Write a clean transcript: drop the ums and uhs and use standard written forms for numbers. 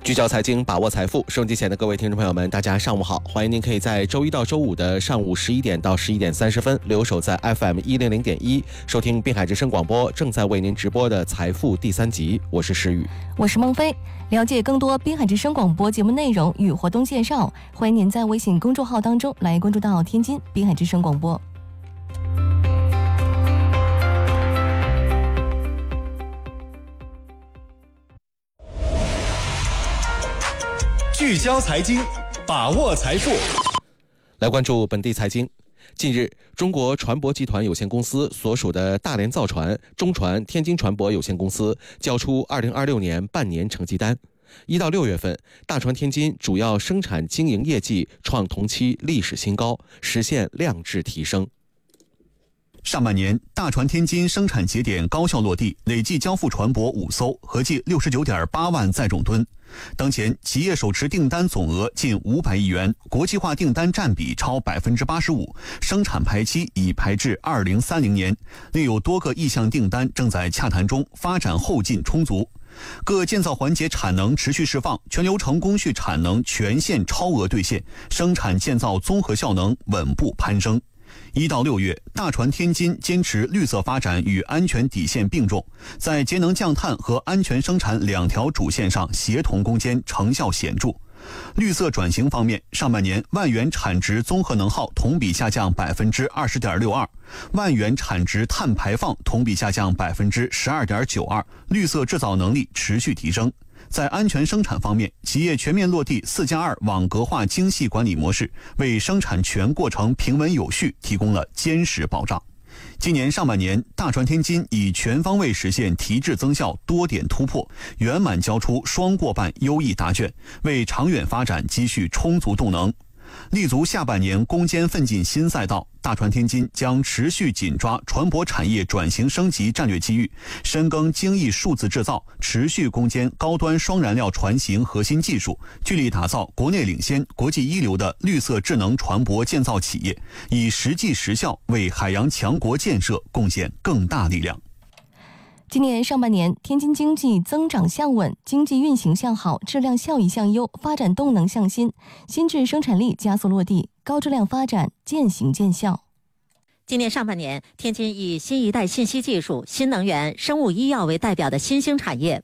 聚焦财经，把握财富。收音机前的各位听众朋友们，大家上午好！欢迎您可以在周一到周五的上午11点到11点30分留守在 FM 100.1，收听滨海之声广播正在为您直播的财富第3集。我是石宇， 我是孟非。了解更多滨海之声广播节目内容与活动介绍，欢迎您在微信公众号当中来关注到天津滨海之声广播。 聚焦财经，把握财富。 来关注本地财经。近日，中国船舶集团有限公司所属的大连造船、中船、天津船舶有限公司交出2026年半年成绩单。1到6月份，大船天津主要生产经营业绩创同期历史新高，实现量质提升。 上半年，大船天津生产节点高效落地，累计交付船舶5艘，合计69.8万载重吨。当前，企业手持订单总额近500亿元，国际化订单占比超85%，生产排期已排至2030年，另有多个意向订单正在洽谈中，发展后劲充足。各建造环节产能持续释放，全流程工序产能全线超额兑现，生产建造综合效能稳步攀升。1到6月，大船天津坚持绿色发展与安全底线并重，在节能降碳和安全生产2条主线上协同攻坚，成效显著。绿色转型方面，上半年万元产值综合能耗同比下降 20.62%， 万元产值碳排放同比下降 12.92%， 绿色制造能力持续提升。在安全生产方面，企业全面落地4+2网格化精细管理模式，为生产全过程平稳有序提供了坚实保障。今年上半年，大船天津已全方位实现提质增效多点突破，圆满交出双过半优异答卷，为长远发展积蓄充足动能。立足下半年攻坚奋进新赛道，大船天津将持续紧抓船舶产业转型升级战略机遇，深耕精益数字制造，持续攻坚高端双燃料船型核心技术，聚力打造国内领先、国际一流的绿色智能船舶建造企业，以实际实效为海洋强国建设贡献更大力量。 今年上半年，天津经济增长向稳，经济运行向好，质量效益向优，发展动能向新，新质生产力加速落地，高质量发展渐行渐效。 今年上半年，天津以新一代信息技术、新能源、生物医药为代表的新兴产业